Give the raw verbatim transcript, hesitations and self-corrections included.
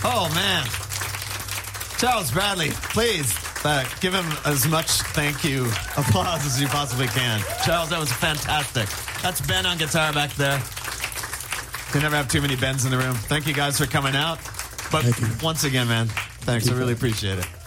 Oh, man. Charles Bradley, please uh, give him as much thank you applause as you possibly can. Charles, that was fantastic. That's Ben on guitar back there. You never have too many Bens in the room. Thank you guys for coming out. But Thank you. once again, man, thanks. Thank you. I really appreciate it.